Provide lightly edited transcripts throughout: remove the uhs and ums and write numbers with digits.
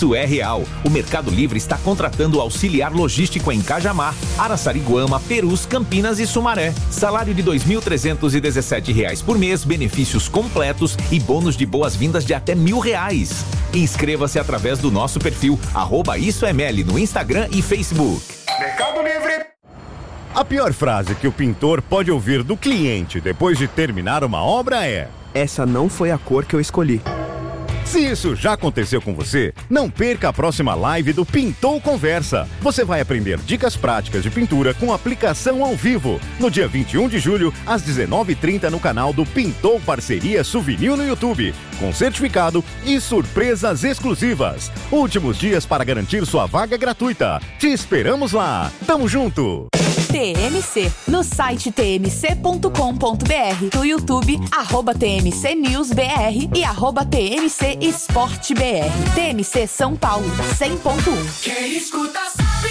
Isso é real. O Mercado Livre está contratando auxiliar logístico em Cajamar, Araçariguama, Perus, Campinas e Sumaré. Salário de R$ 2.317 por mês, benefícios completos e bônus de boas-vindas de até R$ 1.000. Inscreva-se através do nosso perfil @IsoEML no Instagram e Facebook. Mercado Livre. A pior frase que o pintor pode ouvir do cliente depois de terminar uma obra é: essa não foi a cor que eu escolhi. Se isso já aconteceu com você, não perca a próxima live do Pintou Conversa. Você vai aprender dicas práticas de pintura com aplicação ao vivo. No dia 21 de julho, às 19h30, no canal do Pintou Parceria Souvenir no YouTube. Com certificado e surpresas exclusivas. Últimos dias para garantir sua vaga gratuita. Te esperamos lá. Tamo junto! TMC, no site tmc.com.br, no YouTube, @TMCNewsBR e @TMCEsporteBR. TMC São Paulo, 100.1. Quem escuta sabe.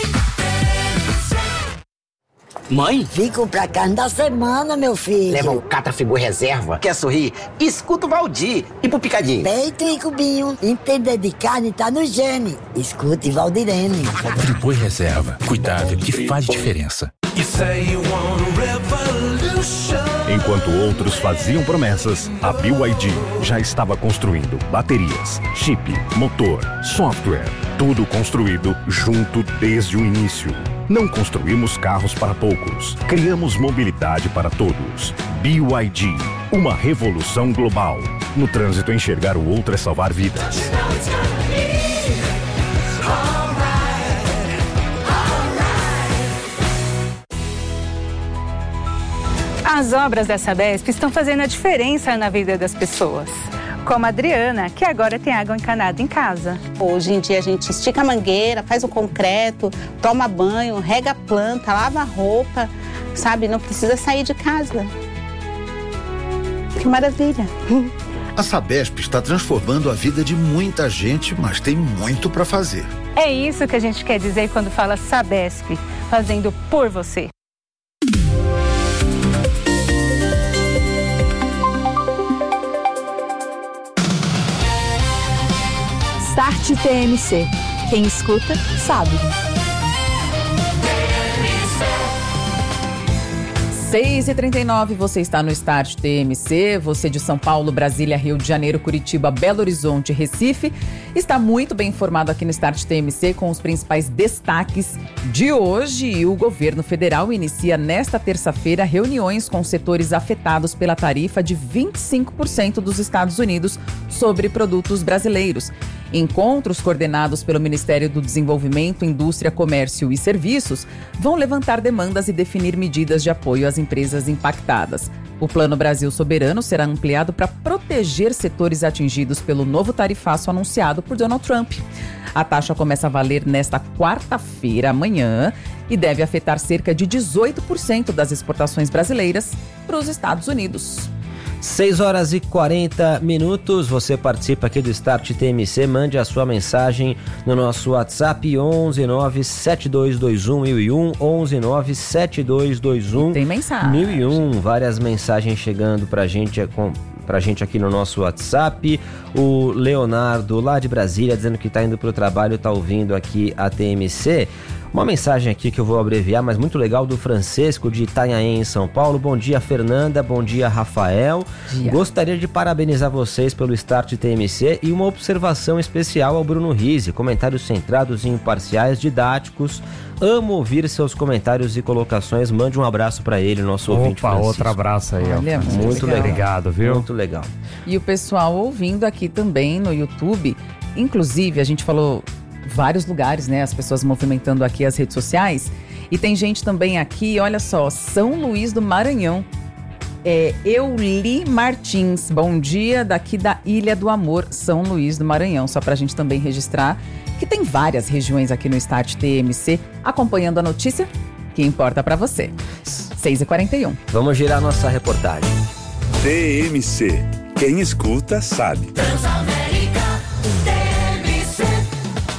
Mãe? Vim comprar carne da semana, meu filho. Leva um Catrafigure reserva. Quer sorrir? Escuta o Valdir. E pro picadinho? Peito e cubinho. Entender de carne tá no gene. Escute Valdirene. Friboi reserva. Cuidado que faz diferença. Enquanto outros faziam promessas, a BYD já estava construindo baterias, chip, motor, software, tudo construído junto desde o início. Não construímos carros para poucos, criamos mobilidade para todos. BYD, uma revolução global. No trânsito, enxergar o outro é salvar vidas. As obras da Sabesp estão fazendo a diferença na vida das pessoas. Como a Adriana, que agora tem água encanada em casa. Hoje em dia a gente estica a mangueira, faz o concreto, toma banho, rega a planta, lava a roupa, sabe? Não precisa sair de casa. Que maravilha! A Sabesp está transformando a vida de muita gente, mas tem muito para fazer. É isso que a gente quer dizer quando fala Sabesp, fazendo por você. Start TMC. Quem escuta, sabe. 6h39, você está no Start TMC, você de São Paulo, Brasília, Rio de Janeiro, Curitiba, Belo Horizonte, Recife, está muito bem informado aqui no Start TMC com os principais destaques de hoje. E o governo federal inicia nesta terça-feira reuniões com setores afetados pela tarifa de 25% dos Estados Unidos sobre produtos brasileiros. Encontros coordenados pelo Ministério do Desenvolvimento, Indústria, Comércio e Serviços vão levantar demandas e definir medidas de apoio às empresas impactadas. O Plano Brasil Soberano será ampliado para proteger setores atingidos pelo novo tarifaço anunciado por Donald Trump. A taxa começa a valer nesta quarta-feira, amanhã, e deve afetar cerca de 18% das exportações brasileiras para os Estados Unidos. 6h40, você participa aqui do Start TMC, mande a sua mensagem no nosso WhatsApp 11972211001, 11972211001. Tem mensagem. 1001, várias mensagens chegando pra gente aqui no nosso WhatsApp. O Leonardo, lá de Brasília, dizendo que tá indo pro trabalho, tá ouvindo aqui a TMC. Uma mensagem aqui que eu vou abreviar, mas muito legal, do Francisco de Itanhaém, em São Paulo. Bom dia, Fernanda. Bom dia, Rafael. Gostaria de parabenizar vocês pelo Start TMC e uma observação especial ao Bruno Rizzi. Comentários centrados e imparciais, didáticos. Amo ouvir seus comentários e colocações. Mande um abraço para ele, nosso ouvinte Francisco. Outro abraço aí. Olha, muito legal. Obrigado, viu? Muito legal. E o pessoal ouvindo aqui também no YouTube. Inclusive, a gente falou vários lugares, né? As pessoas movimentando aqui as redes sociais. E tem gente também aqui, olha só, São Luís do Maranhão. Euli Martins, bom dia, daqui da Ilha do Amor, São Luís do Maranhão. Só pra gente também registrar que tem várias regiões aqui no Start TMC acompanhando a notícia que importa pra você. 6h41. Vamos girar nossa reportagem. TMC. Quem escuta, sabe. Bom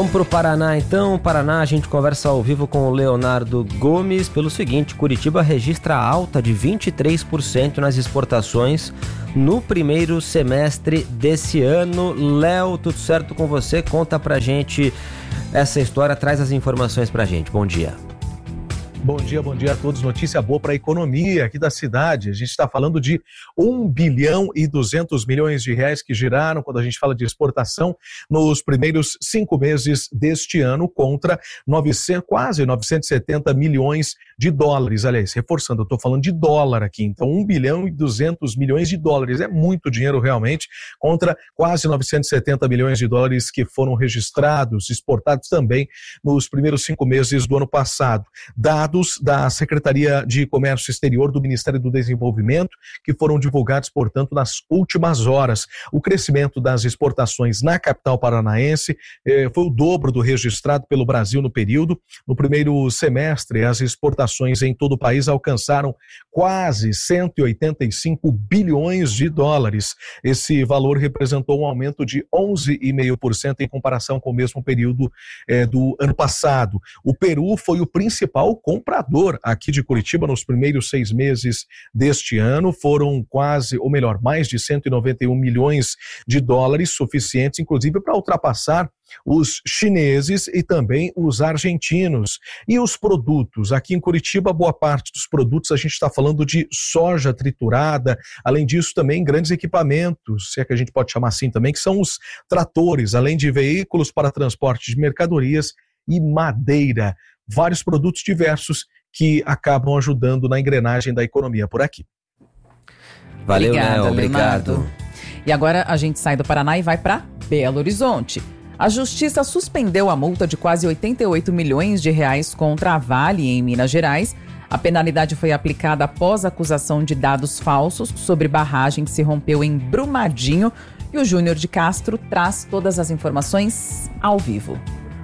Vamos para o Paraná então. Paraná, a gente conversa ao vivo com o Leonardo Gomes pelo seguinte: Curitiba registra alta de 23% nas exportações no primeiro semestre desse ano. Léo, tudo certo com você? Conta pra gente essa história, traz as informações pra gente. Bom dia. Bom dia a todos. Notícia boa para a economia aqui da cidade. A gente está falando de 1 bilhão e 200 milhões de reais que giraram quando a gente fala de exportação nos primeiros 5 meses deste ano contra quase 970 milhões de dólares. Aliás, reforçando, eu estou falando de dólar aqui. Então, 1 bilhão e 200 milhões de dólares. É muito dinheiro realmente contra quase 970 milhões de dólares que foram registrados, exportados também nos primeiros 5 meses do ano passado. Dados da Secretaria de Comércio Exterior do Ministério do Desenvolvimento, que foram divulgados, portanto, nas últimas horas. O crescimento das exportações na capital paranaense foi o dobro do registrado pelo Brasil no período. No primeiro semestre, as exportações em todo o país alcançaram quase 185 bilhões de dólares. Esse valor representou um aumento de 11,5% em comparação com o mesmo período do ano passado. O Peru foi o principal comprador aqui de Curitiba nos primeiros 6 meses deste ano. Foram mais de 191 milhões de dólares, suficientes inclusive para ultrapassar os chineses e também os argentinos. E os produtos? Aqui em Curitiba, boa parte dos produtos a gente está falando de soja triturada, além disso também grandes equipamentos, se é que a gente pode chamar assim também, que são os tratores, além de veículos para transporte de mercadorias e madeira. Vários produtos diversos que acabam ajudando na engrenagem da economia por aqui. Valeu, Obrigada, Léo. Obrigado. E agora a gente sai do Paraná e vai para Belo Horizonte. A Justiça suspendeu a multa de quase 88 milhões de reais contra a Vale em Minas Gerais. A penalidade foi aplicada após a acusação de dados falsos sobre barragem que se rompeu em Brumadinho. E o Júnior de Castro traz todas as informações ao vivo.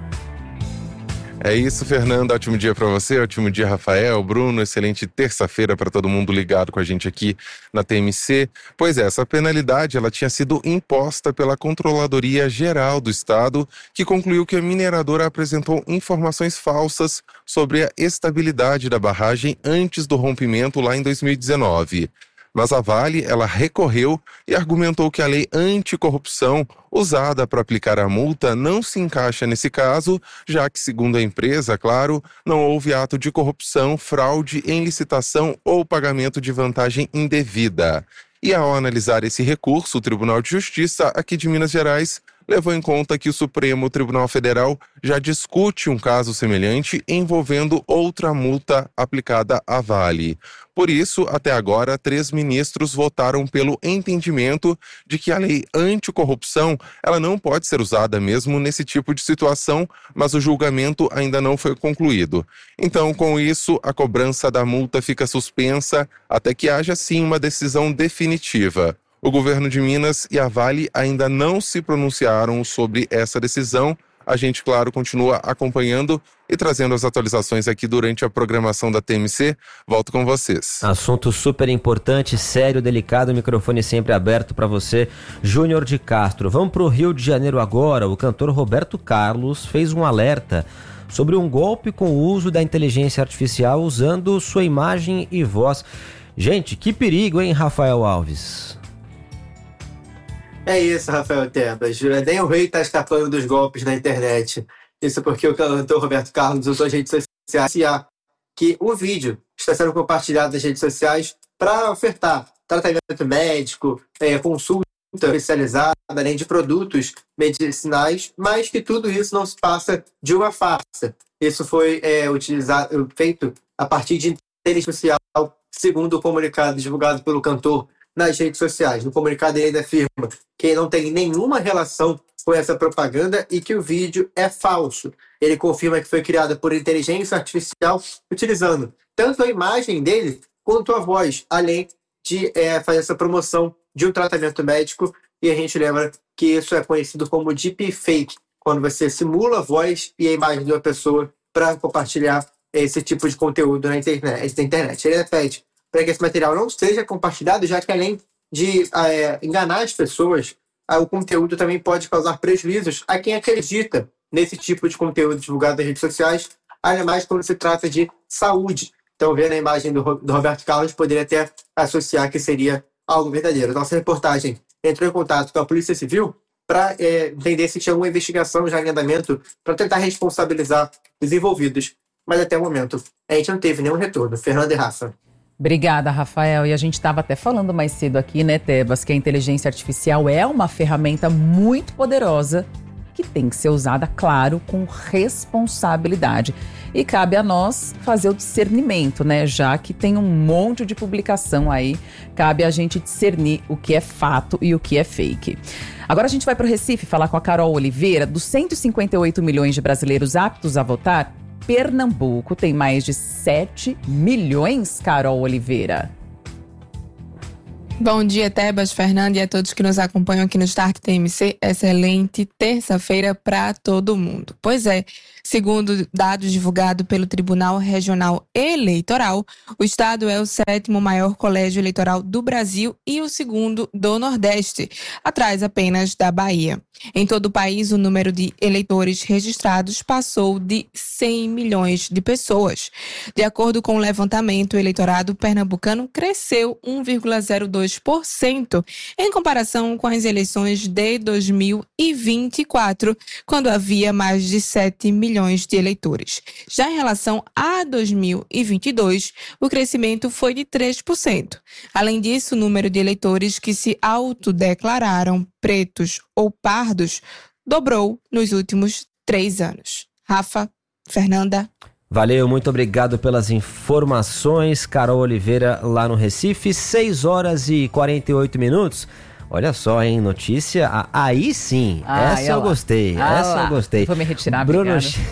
É isso, Fernanda. Ótimo dia para você, ótimo dia, Rafael, Bruno. Excelente terça-feira para todo mundo ligado com a gente aqui na TMC. Pois é, essa penalidade ela tinha sido imposta pela Controladoria Geral do Estado, que concluiu que a mineradora apresentou informações falsas sobre a estabilidade da barragem antes do rompimento lá em 2019. Mas a Vale, ela recorreu e argumentou que a lei anticorrupção usada para aplicar a multa não se encaixa nesse caso, já que, segundo a empresa, claro, não houve ato de corrupção, fraude em licitação ou pagamento de vantagem indevida. E ao analisar esse recurso, o Tribunal de Justiça aqui de Minas Gerais levou em conta que o Supremo Tribunal Federal já discute um caso semelhante envolvendo outra multa aplicada à Vale. Por isso, até agora, 3 ministros votaram pelo entendimento de que a lei anticorrupção ela não pode ser usada mesmo nesse tipo de situação, mas o julgamento ainda não foi concluído. Então, com isso, a cobrança da multa fica suspensa até que haja, sim, uma decisão definitiva. O governo de Minas e a Vale ainda não se pronunciaram sobre essa decisão. A gente, claro, continua acompanhando e trazendo as atualizações aqui durante a programação da TMC. Volto com vocês. Assunto super importante, sério, delicado, microfone sempre aberto para você, Júnior de Castro. Vamos para o Rio de Janeiro agora. O cantor Roberto Carlos fez um alerta sobre um golpe com o uso da inteligência artificial usando sua imagem e voz. Gente, que perigo, hein, Rafael Alves? É isso, Rafael Tebas. Nem o rei está escapando dos golpes na internet. Isso porque o cantor Roberto Carlos usou as redes sociais que o vídeo está sendo compartilhado nas redes sociais para ofertar tratamento médico, consulta especializada, além de produtos medicinais, mas que tudo isso não se passa de uma farsa. Isso foi feito a partir de inteligência artificial, segundo o comunicado divulgado pelo cantor nas redes sociais. No comunicado, ele ainda afirma que não tem nenhuma relação com essa propaganda e que o vídeo é falso. Ele confirma que foi criado por inteligência artificial utilizando tanto a imagem dele quanto a voz, além de fazer essa promoção de um tratamento médico. E a gente lembra que isso é conhecido como deepfake, quando você simula a voz e a imagem de uma pessoa para compartilhar esse tipo de conteúdo na internet. Ele pede para que esse material não seja compartilhado, já que além de enganar as pessoas, o conteúdo também pode causar prejuízos a quem acredita nesse tipo de conteúdo divulgado nas redes sociais, ainda mais quando se trata de saúde. Então, vendo a imagem do Roberto Carlos, poderia até associar que seria algo verdadeiro. Nossa reportagem entrou em contato com a Polícia Civil para entender se tinha alguma investigação já em andamento para tentar responsabilizar os envolvidos. Mas até o momento, a gente não teve nenhum retorno. Fernanda e Rafa. Obrigada, Rafael. E a gente estava até falando mais cedo aqui, né, Tebas, que a inteligência artificial é uma ferramenta muito poderosa que tem que ser usada, claro, com responsabilidade. E cabe a nós fazer o discernimento, né? Já que tem um monte de publicação aí, cabe a gente discernir o que é fato e o que é fake. Agora a gente vai para o Recife falar com a Carol Oliveira. Dos 158 milhões de brasileiros aptos a votar, Pernambuco tem mais de 7 milhões, Carol Oliveira. Bom dia, Tebas, Fernanda e a todos que nos acompanham aqui no Start TMC. Excelente terça-feira para todo mundo. Pois é, segundo dados divulgados pelo Tribunal Regional Eleitoral, o estado é o 7º maior colégio eleitoral do Brasil e o 2º do Nordeste, atrás apenas da Bahia. Em todo o país, o número de eleitores registrados passou de 100 milhões de pessoas. De acordo com o levantamento, o eleitorado pernambucano cresceu 1,02% em comparação com as eleições de 2024, quando havia mais de 7 milhões de eleitores. Já em relação a 2022, o crescimento foi de 3%. Além disso, o número de eleitores que se autodeclararam pretos ou pardos dobrou nos últimos 3 anos. Rafa, Fernanda. Valeu, muito obrigado pelas informações, Carol Oliveira, lá no Recife, 6 horas e 48 minutos. Olha só, hein, notícia, aí sim, essa eu gostei, essa eu gostei. Vou me retirar, Bruno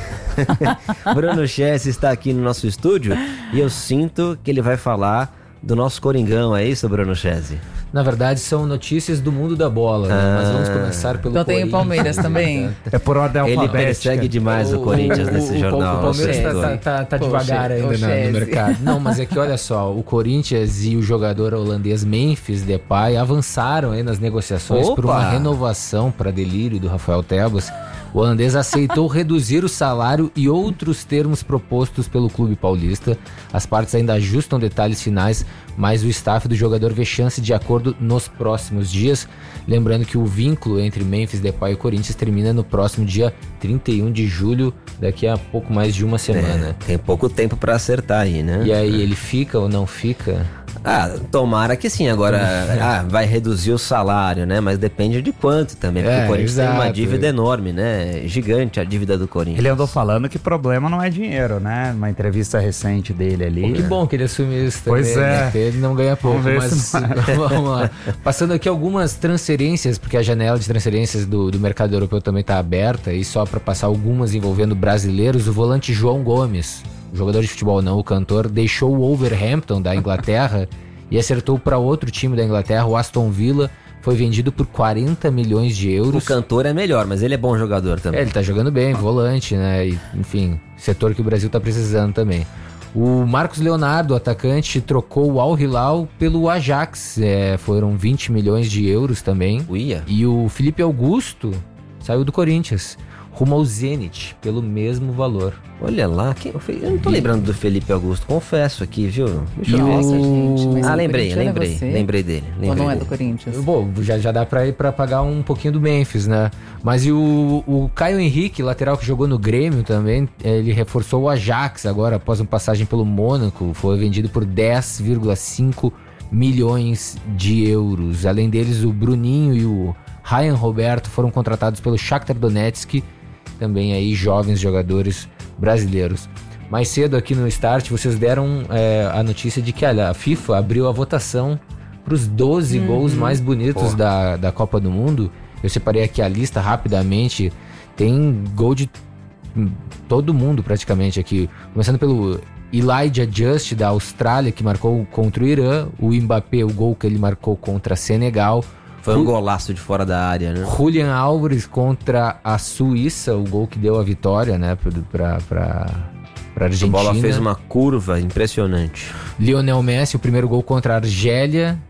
Chess está aqui no nosso estúdio e eu sinto que ele vai falar do nosso Coringão, é isso, Bruno Chess? Na verdade, são notícias do mundo da bola, né? Mas vamos começar pelo Corinthians. Então tem o Palmeiras também. É por ordem alfabética. Ele persegue demais o Corinthians nesse jornal. O Palmeiras tá devagar ainda no mercado. Não, mas é que olha só, o Corinthians e o jogador holandês Memphis Depay avançaram aí nas negociações por uma renovação para delírio do Rafael Tebas. O holandês aceitou reduzir o salário e outros termos propostos pelo clube paulista. As partes ainda ajustam detalhes finais, mas o staff do jogador vê chance de acordo nos próximos dias. Lembrando que o vínculo entre Memphis Depay e o Corinthians termina no próximo dia 31 de julho, daqui a pouco mais de uma semana. Tem pouco tempo para acertar aí, né? E aí, ele fica ou não fica? Tomara que sim. Agora, vai reduzir o salário, né? Mas depende de quanto também, porque o Corinthians tem uma dívida enorme, né? Gigante a dívida do Corinthians. Ele andou falando que problema não é dinheiro, né? Uma entrevista recente dele ali. Que bom que ele assumiu isso também. Pois é. Né? Ele não ganha pouco, mas vamos lá. Passando aqui algumas transferências, porque a janela de transferências do mercado europeu também está aberta, e só para passar algumas envolvendo brasileiros, o volante João Gomes, o jogador de futebol não, o cantor, deixou o Wolverhampton da Inglaterra e acertou para outro time da Inglaterra, o Aston Villa. Foi vendido por 40 milhões de euros. O cantor é melhor, mas ele é bom jogador também. Ele tá jogando bem, volante, né? E, enfim, setor que o Brasil tá precisando também. O Marcos Leonardo, atacante, trocou o Al Hilal pelo Ajax. Foram 20 milhões de euros também. Uia. E o Felipe Augusto saiu do Corinthians, rumo ao Zenit, pelo mesmo valor. Olha lá, eu não tô lembrando do Felipe Augusto, confesso aqui, viu? Deixa eu ver. Lembrei dele. Ou não é do Corinthians? Bom, já dá pra ir pra pagar um pouquinho do Memphis, né? Mas e o Caio Henrique, lateral que jogou no Grêmio também, ele reforçou o Ajax agora, após uma passagem pelo Mônaco, foi vendido por 10,5 milhões de euros. Além deles, o Bruninho e o Ryan Roberto foram contratados pelo Shakhtar Donetsk, também aí jovens jogadores brasileiros. Mais cedo aqui no Start vocês deram a notícia de que a FIFA abriu a votação para os 12 gols mais bonitos da Copa do Mundo. Eu separei aqui a lista rapidamente. Tem gol de todo mundo praticamente aqui, começando pelo Elijah Just da Austrália, que marcou contra o Irã, o Mbappé, o gol que ele marcou contra Senegal. Foi um golaço de fora da área, né? Julian Álvares contra a Suíça, o gol que deu a vitória, né, pra Argentina. A bola fez uma curva impressionante. Lionel Messi, o primeiro gol contra a Argélia.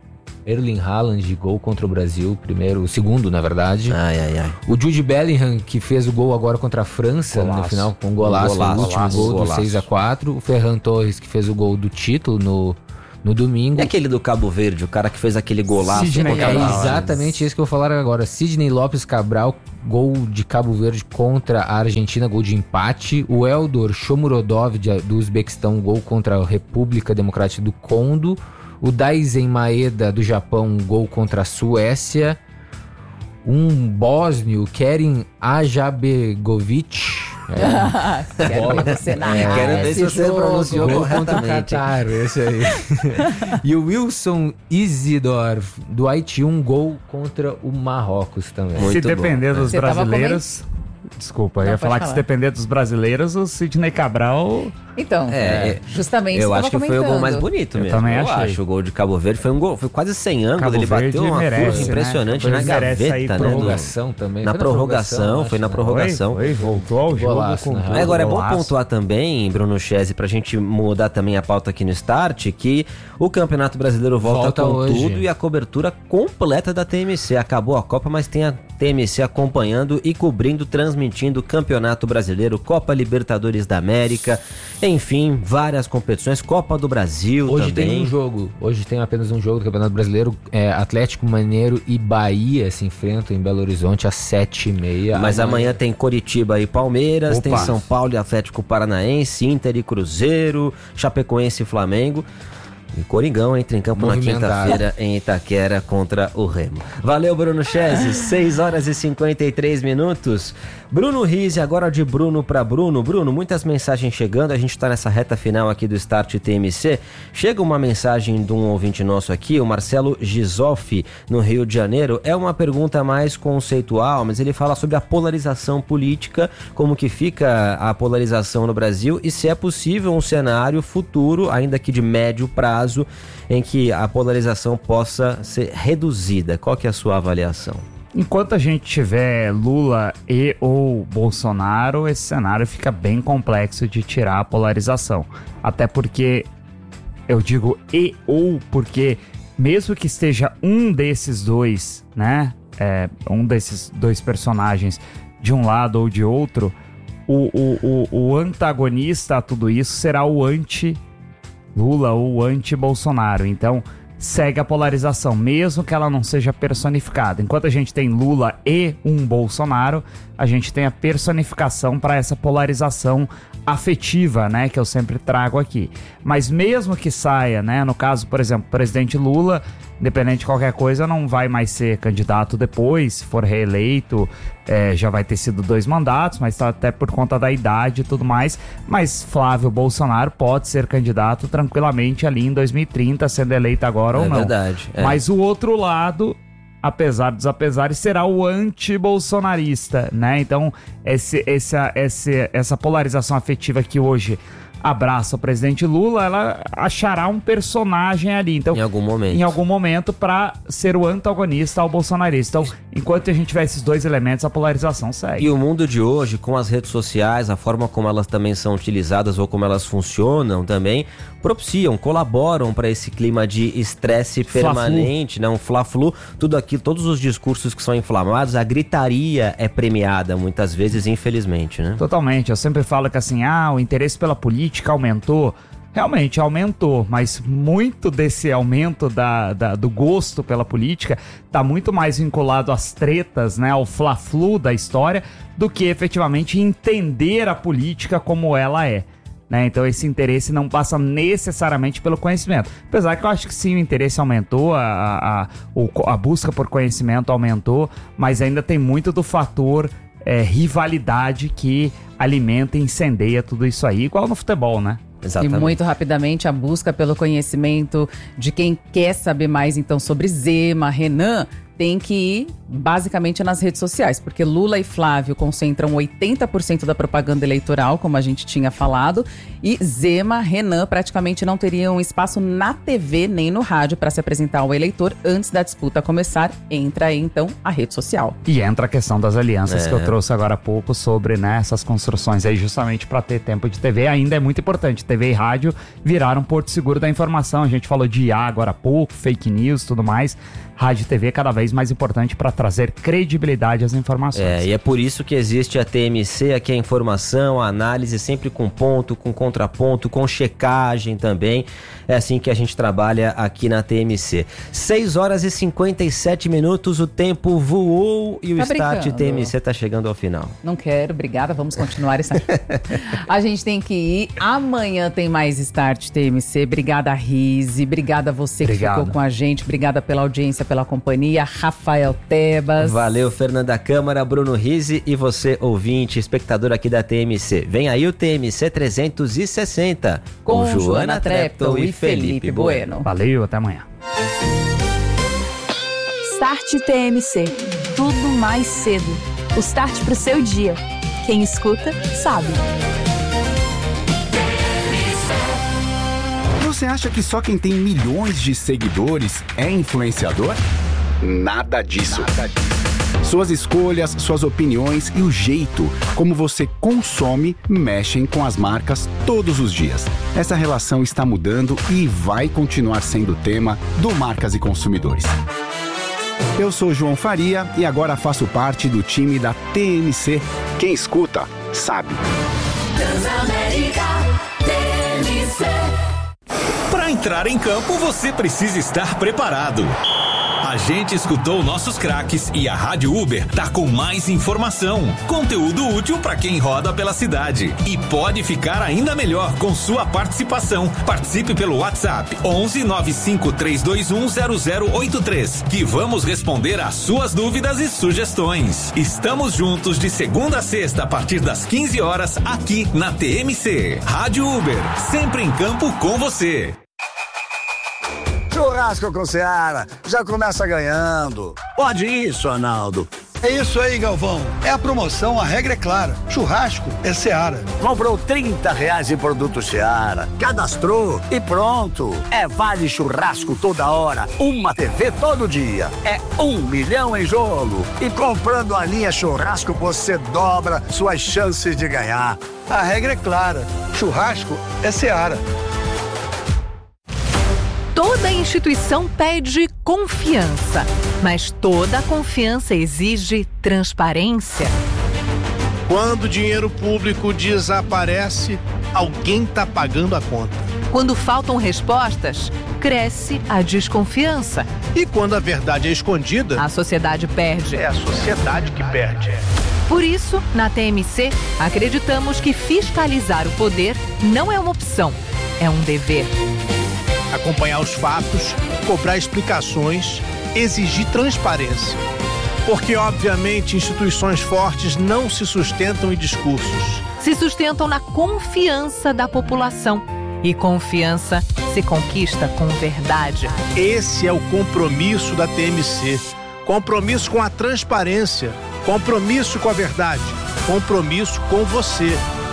Erling Haaland, gol contra o Brasil, o segundo, na verdade. O Jude Bellingham, que fez o gol agora contra a França, no final, com um golaço, o último gol do 6-4. O Ferran Torres, que fez o gol do título no domingo. E aquele do Cabo Verde, o cara que fez aquele golaço. Exatamente isso que eu vou falar agora. Sidney Lopes Cabral, gol de Cabo Verde contra a Argentina, gol de empate. O Eldor Shomurodov, do Uzbequistão, gol contra a República Democrática do Congo. O Daisen Maeda, do Japão, gol contra a Suécia. Um bósnio, Kerim Ajabegovic. Quero ver você narrar. Quero ver se você pronunciou corretamente. Esse aí. E o Wilson Isidor, do Haiti, um gol contra o Marrocos também. Se depender dos brasileiros... Desculpa, eu ia falar que se depender dos brasileiros, o Sidney Cabral... Então, justamente eu acho que foi o gol mais bonito mesmo. Também eu acho. O gol de Cabo Verde foi quase sem ângulo. Cabo ele Verde bateu uma merece, curva impressionante na gaveta, prorrogação também. Na prorrogação, foi na prorrogação. Voltou ao jogo. Agora é bom pontuar também, Bruno Chese, pra gente mudar também a pauta aqui no Start, que o Campeonato Brasileiro volta com hoje. tudo e a cobertura completa da TMC. Acabou a Copa, mas tem a TMC acompanhando e cobrindo, transmitindo o Campeonato Brasileiro, Copa Libertadores da América, enfim, várias competições, Copa do Brasil hoje também. Tem um jogo, hoje tem apenas um jogo do Campeonato Brasileiro, Atlético Mineiro e Bahia se enfrentam em Belo Horizonte às 7h30. Mas amanhã tem Coritiba e Palmeiras, tem São Paulo e Atlético Paranaense, Inter e Cruzeiro, Chapecoense e Flamengo. E Coringão entra em campo na quinta-feira em Itaquera contra o Remo. Valeu, Bruno Chese. 6h53. Bruno Rizzi, agora de Bruno para Bruno. Bruno, muitas mensagens chegando. A gente está nessa reta final aqui do Start TMC. Chega uma mensagem de um ouvinte nosso aqui, o Marcelo Gisoff, no Rio de Janeiro. É uma pergunta mais conceitual, mas ele fala sobre a polarização política, como que fica a polarização no Brasil e se é possível um cenário futuro, ainda que de médio prazo, em que a polarização possa ser reduzida. Qual que é a sua avaliação? Enquanto a gente tiver Lula e ou Bolsonaro, esse cenário fica bem complexo de tirar a polarização. Até porque, eu digo e ou porque mesmo que esteja um desses dois, né? Um desses dois personagens de um lado ou de outro, o antagonista a tudo isso será o anti-Lula ou anti-Bolsonaro. Então, segue a polarização, mesmo que ela não seja personificada. Enquanto a gente tem Lula e um Bolsonaro, a gente tem a personificação para essa polarização afetiva, né, que eu sempre trago aqui. Mas mesmo que saia, né, no caso, por exemplo, o presidente Lula, independente de qualquer coisa, não vai mais ser candidato depois, se for reeleito, já vai ter sido 2 mandatos, mas tá até por conta da idade e tudo mais. Mas Flávio Bolsonaro pode ser candidato tranquilamente ali em 2030, sendo eleito agora ou não. Verdade. Mas o outro lado, apesar dos apesares, será o anti-bolsonarista, né? Então, essa polarização afetiva que hoje abraça o presidente Lula, ela achará um personagem ali. Então, em algum momento para ser o antagonista ao bolsonarista. Então, enquanto a gente tiver esses dois elementos, a polarização segue. E o mundo de hoje, com as redes sociais, a forma como elas também são utilizadas ou como elas funcionam também, propiciam, colaboram para esse clima de estresse permanente, né? Um fla-flu, tudo aquilo, todos os discursos que são inflamados, a gritaria é premiada muitas vezes, infelizmente, né? Totalmente. Eu sempre falo que assim, o interesse pela política aumentou. Realmente aumentou, mas muito desse aumento do gosto pela política está muito mais vinculado às tretas, né, ao fla-flu da história, do que efetivamente entender a política como ela é. Né? Então esse interesse não passa necessariamente pelo conhecimento. Apesar que eu acho que sim, o interesse aumentou, a busca por conhecimento aumentou, mas ainda tem muito do fator rivalidade que alimenta e incendeia tudo isso aí, igual no futebol, né? Exatamente. E muito rapidamente a busca pelo conhecimento de quem quer saber mais então sobre Zema, Renan, tem que ir basicamente nas redes sociais, porque Lula e Flávio concentram 80% da propaganda eleitoral, como a gente tinha falado, e Zema, Renan praticamente não teriam espaço na TV nem no rádio para se apresentar ao eleitor antes da disputa começar. Entra aí, então, a rede social. E entra a questão das alianças que eu trouxe agora há pouco sobre, né, essas construções aí justamente para ter tempo de TV. Ainda é muito importante. TV e rádio viraram porto seguro da informação. A gente falou de IA agora há pouco, fake news, tudo mais. Rádio e TV cada vez mais importante para trazer credibilidade às informações. E é por isso que existe a TMC, aqui a informação, a análise sempre com ponto, com contraponto, com checagem também. É assim que a gente trabalha aqui na TMC. 6 horas e 57 minutos, o tempo voou e o Start TMC tá chegando ao final. Não quero, obrigada, vamos continuar essa. A gente tem que ir. Amanhã tem mais Start TMC. Obrigada, Rise. Obrigada a você que ficou com a gente. Obrigada pela audiência, pela companhia. Rafael Tebas. Valeu, Fernanda Câmara, Bruno Rise e você, ouvinte, espectador aqui da TMC. Vem aí o TMC 360 com Joana Treptow e Felipe Bueno. Valeu, até amanhã. Start TMC. Tudo mais cedo. O start pro seu dia. Quem escuta, sabe. Você acha que só quem tem milhões de seguidores é influenciador? Nada disso. Suas escolhas, suas opiniões e o jeito como você consome mexem com as marcas todos os dias. Essa relação está mudando e vai continuar sendo tema do Marcas e Consumidores. Eu sou João Faria e agora faço parte do time da TMC. Quem escuta, sabe. Transamérica TMC. Para entrar em campo, você precisa estar preparado. A gente escutou nossos craques e a Rádio Uber tá com mais informação, conteúdo útil para quem roda pela cidade. E pode ficar ainda melhor com sua participação. Participe pelo WhatsApp 11 95 321 0083, que vamos responder às suas dúvidas e sugestões. Estamos juntos de segunda a sexta a partir das 15 horas aqui na TMC. Rádio Uber, sempre em campo com você. Churrasco com Seara, já começa ganhando. Pode isso, Arnaldo. É isso aí, Galvão. É a promoção, a regra é clara. Churrasco é Seara. Comprou R$30 em produto Seara, cadastrou e pronto. É vale churrasco toda hora, uma TV todo dia. É 1 milhão em jogo. E comprando a linha churrasco, você dobra suas chances de ganhar. A regra é clara. Churrasco é Seara. Toda instituição pede confiança, mas toda confiança exige transparência. Quando o dinheiro público desaparece, alguém está pagando a conta. Quando faltam respostas, cresce a desconfiança. E quando a verdade é escondida, a sociedade perde. É a sociedade que perde. Por isso, na TMC, acreditamos que fiscalizar o poder não é uma opção, é um dever. Acompanhar os fatos, cobrar explicações, exigir transparência. Porque, obviamente, instituições fortes não se sustentam em discursos. Se sustentam na confiança da população. E confiança se conquista com verdade. Esse é o compromisso da TMC. Compromisso com a transparência. Compromisso com a verdade. Compromisso com você.